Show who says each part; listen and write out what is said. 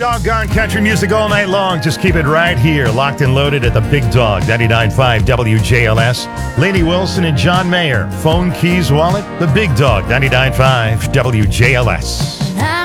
Speaker 1: Doggone country music all night long. Just keep it right here, locked and loaded at the Big Dog 99.5 WJLS. Lainey Wilson and John Mayer. Phone, keys, wallet. The Big Dog 99.5 WJLS.